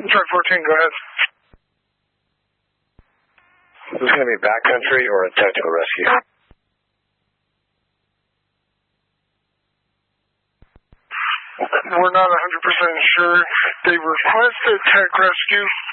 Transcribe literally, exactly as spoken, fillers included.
Truck fourteen, go ahead. Is this going to be backcountry or a technical rescue? We're not one hundred percent sure. They requested tech rescue.